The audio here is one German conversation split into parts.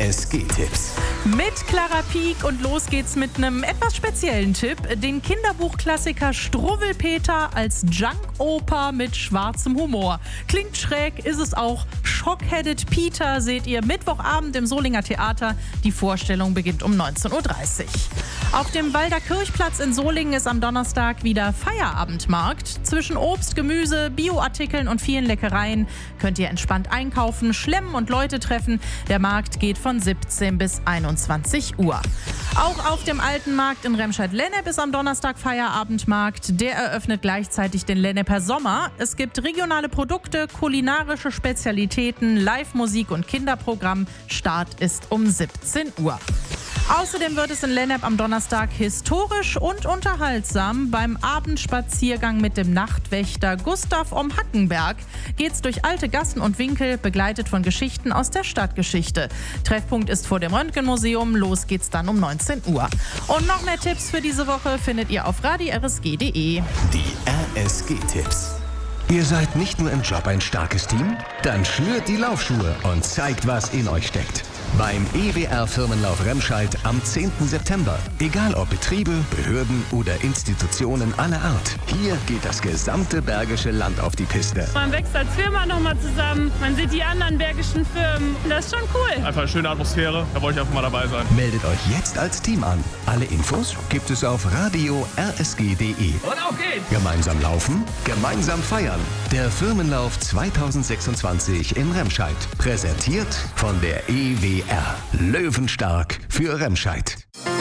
RSG-Tipps. Mit Clara Pieck und los geht's mit einem etwas speziellen Tipp. Den Kinderbuchklassiker Struwwelpeter als Junk-Oper mit schwarzem Humor. Klingt schräg, ist es auch. Shock-Headed Peter seht ihr Mittwochabend im Solinger Theater. Die Vorstellung beginnt um 19.30 Uhr. Auf dem Walder Kirchplatz in Solingen ist am Donnerstag wieder Feierabendmarkt. Zwischen Obst, Gemüse, Bioartikeln und vielen Leckereien könnt ihr entspannt einkaufen, schlemmen und Leute treffen. Der Markt geht von 17 bis 21 Uhr. Auch auf dem Alten Markt in Remscheid-Lennep ist am Donnerstag Feierabendmarkt. Der eröffnet gleichzeitig den Lenneper Sommer. Es gibt regionale Produkte, kulinarische Spezialitäten, Live-Musik und Kinderprogramm. Start ist um 17 Uhr. Außerdem wird es in Lennep am Donnerstag historisch und unterhaltsam. Beim Abendspaziergang mit dem Nachtwächter Gustav Hackenberg geht's durch alte Gassen und Winkel, begleitet von Geschichten aus der Stadtgeschichte. Treffpunkt ist vor dem Röntgenmuseum. Los geht's dann um 19 Uhr. Und noch mehr Tipps für diese Woche findet ihr auf radio-rsg.de. Die RSG-Tipps. Ihr seid nicht nur im Job ein starkes Team? Dann schnürt die Laufschuhe und zeigt, was in euch steckt. Beim EWR-Firmenlauf Remscheid am 10. September. Egal ob Betriebe, Behörden oder Institutionen aller Art. Hier geht das gesamte Bergische Land auf die Piste. Man wächst als Firma nochmal zusammen, man sieht die anderen bergischen Firmen. Das ist schon cool. Einfach eine schöne Atmosphäre, da wollte ich einfach mal dabei sein. Meldet euch jetzt als Team an. Alle Infos gibt es auf radio-rsg.de. Und auf geht's! Gemeinsam laufen, gemeinsam feiern. Der Firmenlauf 2026 in Remscheid. Präsentiert von der EWR. Löwenstark für Remscheid.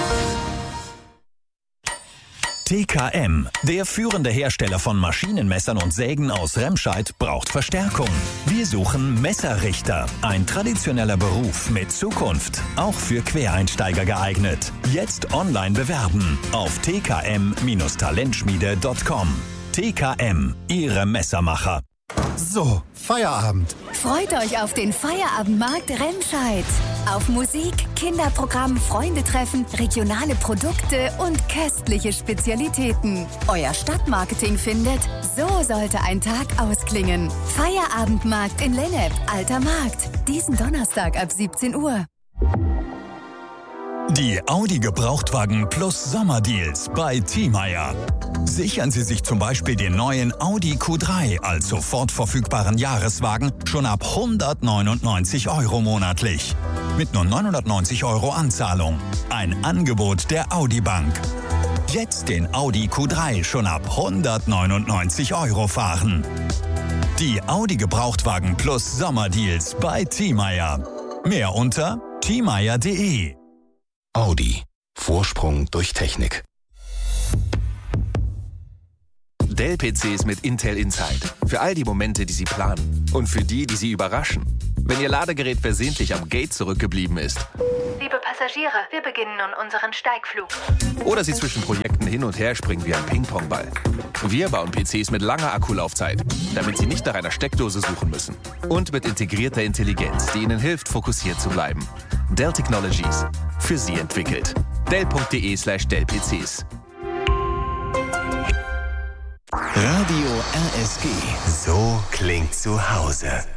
TKM, der führende Hersteller von Maschinenmessern und Sägen aus Remscheid, braucht Verstärkung. Wir suchen Messerrichter, ein traditioneller Beruf mit Zukunft, auch für Quereinsteiger geeignet. Jetzt online bewerben auf tkm-talentschmiede.com. TKM, Ihre Messermacher. So, Feierabend. Freut euch auf den Feierabendmarkt Remscheid. Auf Musik, Kinderprogramm, Freundetreffen, regionale Produkte und köstliche Spezialitäten. Euer Stadtmarketing findet, so sollte ein Tag ausklingen. Feierabendmarkt in Lennep, Alter Markt. Diesen Donnerstag ab 17 Uhr. Die Audi Gebrauchtwagen Plus Sommerdeals bei Thiemeyer. Sichern Sie sich zum Beispiel den neuen Audi Q3 als sofort verfügbaren Jahreswagen schon ab 199 € monatlich. Mit nur 990 € Anzahlung. Ein Angebot der Audi Bank. Jetzt den Audi Q3 schon ab 199 € fahren. Die Audi Gebrauchtwagen Plus Sommerdeals bei Thiemeyer. Mehr unter thiemeyer.de. Audi. Vorsprung durch Technik. Dell-PCs mit Intel Inside. Für all die Momente, die Sie planen. Und für die, die Sie überraschen. Wenn Ihr Ladegerät versehentlich am Gate zurückgeblieben ist. Liebe Passagiere, wir beginnen nun unseren Steigflug. Oder Sie zwischen Projekten hin und her springen wie ein Ping-Pong-Ball. Wir bauen PCs mit langer Akkulaufzeit, damit Sie nicht nach einer Steckdose suchen müssen. Und mit integrierter Intelligenz, die Ihnen hilft, fokussiert zu bleiben. Dell Technologies. Für Sie entwickelt. Dell.de/Dell-PCs. Radio RSG. So klingt zu Hause.